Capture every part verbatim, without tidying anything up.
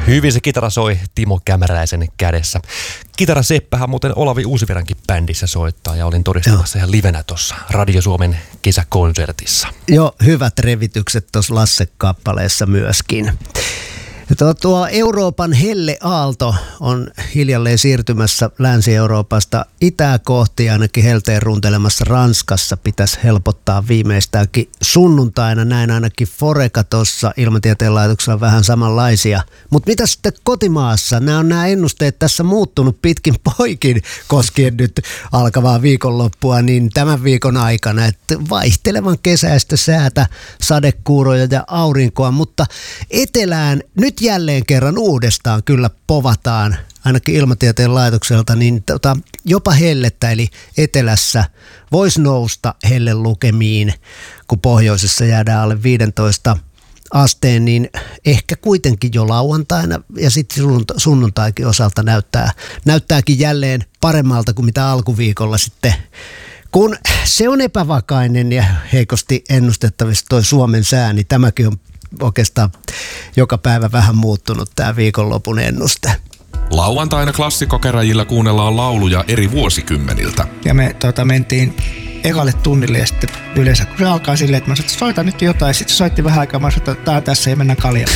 Hyvin se kitara soi Timo Kämäräisen kädessä. Kitaraseppähän muuten Olavi Uusivirrankin bändissä soittaa ja olin todistamassa ihan livenä tuossa Radio Suomen kesäkonsertissa. Joo, hyvät revitykset tuossa Lasse-kappaleessa myöskin. Tuo, tuo Euroopan helleaalto on hiljalleen siirtymässä Länsi-Euroopasta itää kohti, ainakin helteen runtelemassa Ranskassa pitäisi helpottaa viimeistäänkin sunnuntaina, näin ainakin Foreca tuossa Ilmatieteen laitoksella vähän samanlaisia. Mutta mitä sitten kotimaassa? Nämä on nämä ennusteet tässä muuttunut pitkin poikin koskien nyt alkavaa viikonloppua, niin tämän viikon aikana, että vaihtelevan kesäistä säätä, sadekuuroja ja aurinkoa, mutta etelään nyt jälleen kerran uudestaan kyllä povataan, ainakin Ilmatieteen laitokselta, niin tota, jopa hellettä, eli etelässä voisi nousta hellelukemiin, kun pohjoisessa jäädään alle viisitoista asteen, niin ehkä kuitenkin jo lauantaina ja sitten sunnuntaikin osalta näyttää, näyttääkin jälleen paremmalta kuin mitä alkuviikolla sitten, kun se on epävakainen ja heikosti ennustettavissa toi Suomen sää, niin tämäkin on oikeastaan joka päivä vähän muuttunut tämä viikonlopun ennuste. Lauantaina klassikokeräjillä kuunnellaan lauluja eri vuosikymmeniltä. Ja me tota, mentiin ekalle tunnille ja sitten yleensä kun se alkaa silleen, että mä sanoin, että soita nyt jotain. Sitten soitti vähän aikaa, mä sanoin, että tää tässä ei mennä kaljaan.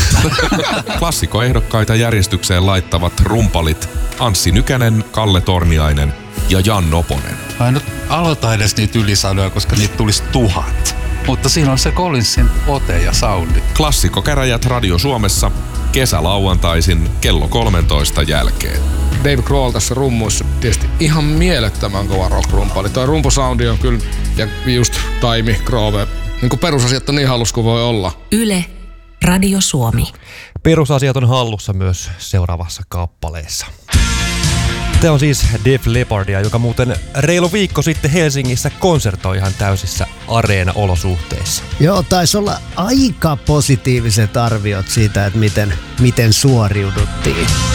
Klassikoehdokkaita järjestykseen laittavat rumpalit Anssi Nykänen, Kalle Torniainen ja Jan Noponen. Mä en nyt aloita edes niitä ylisanoja, koska niitä tulisi tuhat. Mutta siinä on se Collinsin ote ja soundi. Klassikokäräjät Radio Suomessa kesälauantaisin kello kolmentoista jälkeen. Dave Grohl tässä rummuissa tietysti ihan mielettömän kova rock-rumpali. Tuo rumpusoundi on kyllä, ja just Taimi, Grove, niin kuin perusasiat on niin hallus kuin voi olla. Yle, Radio Suomi. Perusasiat on hallussa myös seuraavassa kappaleessa. Tämä on siis Def Leppardia, joka muuten reilu viikko sitten Helsingissä konsertoi ihan täysissä areena-olosuhteissa. Joo, taisi olla aika positiiviset arviot siitä, että miten, miten suoriuduttiin.